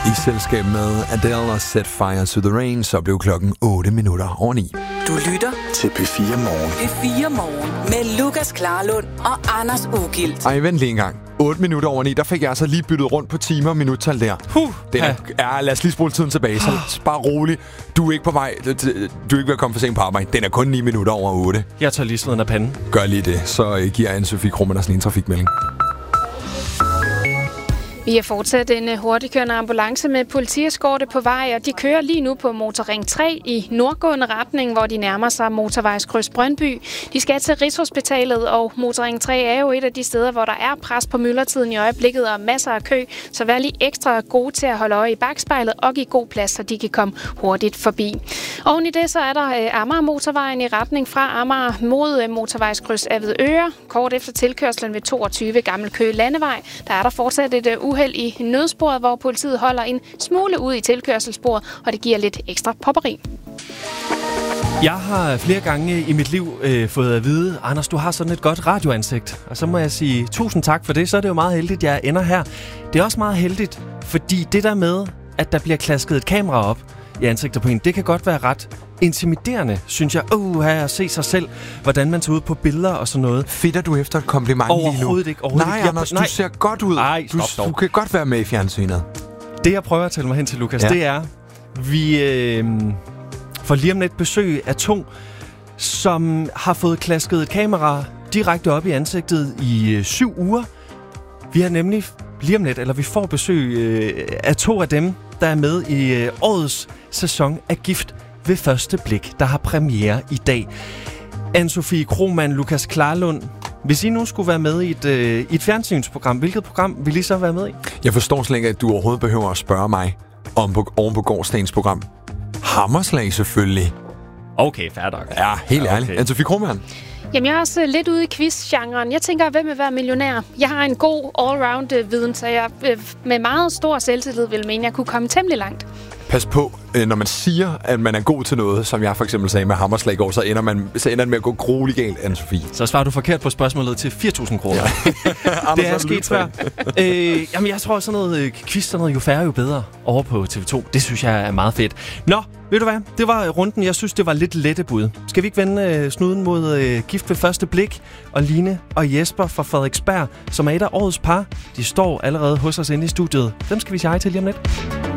I selskab med Adele og Set Fire to the Rain, så blev klokken 8:09. Du lytter til P4 Morgen. P4 Morgen med Lukas Klarlund og Anders Ågilt. Ej, vent lige en gang. 8:09, der fik jeg altså lige byttet rundt på timer og minuttal der. Lad os lige spole tiden tilbage, så bare rolig. Du er ikke på vej, du er ikke ved at komme for sent på arbejde. Den er kun 9 minutter over 8. Jeg tager lige sveden af panden. Gør lige det, så giver Anne-Sophie Krummer sådan en trafikmelding. Vi har fortsat en hurtigkørende ambulance med politieskorte på vej, og de kører lige nu på Motorring 3 i nordgående retning, hvor de nærmer sig motorvejskryds Brøndby. De skal til Rigshospitalet, og Motorring 3 er jo et af de steder, hvor der er pres på myldretiden i øjeblikket og masser af kø, så vær lige ekstra gode til at holde øje i bakspejlet og give god plads, så de kan komme hurtigt forbi. Oven i det så er der Amager-motorvejen i retning fra Amager mod motorvejskryds Avedøre. Kort efter tilkørslen ved 22 Gammel Køge Landevej, der er der fortsat et uheld i nødsporet, hvor politiet holder en smule ud i tilkørselssporet, og det giver lidt ekstra popperi. Jeg har flere gange i mit liv fået at vide, Anders, du har sådan et godt radioansigt. Og så må jeg sige tusind tak for det, så er det jo meget heldigt, jeg ender her. Det er også meget heldigt, fordi det der med, at der bliver klasket et kamera op i ansigtet på en, det kan godt være ret intimiderende, synes jeg. At se sig selv, hvordan man tager ud på billeder og sådan noget. Fedter du efter et kompliment lige nu? Overhovedet ikke. Nej, Anders, du ser godt ud. Nej, du kan godt være med i fjernsynet. Det, jeg prøver at tælle mig hen til, Lukas, det er, vi får lige om lidt besøg af to, som har fået klasket et kamera direkte op i ansigtet i 7 uger. Vi har nemlig lige om lidt, eller vi får besøg af to af dem, der er med i årets sæson af Gift ved første blik, der har premiere i dag. Anne-Sophie Krohmann, Lukas Klarlund. Hvis I nu skulle være med i et fjernsynsprogram, hvilket program vil I så være med i? Jeg forstår slet ikke, at du overhovedet behøver at spørge mig oven på gårdsdagens program. Hammerslag selvfølgelig. Okay, fair nok. Ja, helt ærligt. Okay. Anne-Sophie Krohmann. Jamen, jeg er også lidt ude i quiz-genren. Jeg tænker, hvem vil være millionær? Jeg har en god all-round-viden, så jeg med meget stor selvtillid vil mene, at jeg kunne komme temmelig langt. Pas på, når man siger, at man er god til noget, som jeg for eksempel sagde med Hammerslag i går, så ender det med at gå grueligt galt, Anne-Sophie. Så svarer du forkert på spørgsmålet til 4.000 kroner. Ja. Det er sket før. Jamen, jeg tror sådan noget quiz, sådan noget, jo færre, jo bedre over på TV2. Det synes jeg er meget fedt. Nå, ved du hvad? Det var runden. Jeg synes, det var lidt lette bud. Skal vi ikke vende snuden mod Gift ved første blik? Og Line og Jesper fra Frederiksberg, som er et af årets par, de står allerede hos os inde i studiet. Dem skal vi sige hej til lige om lidt.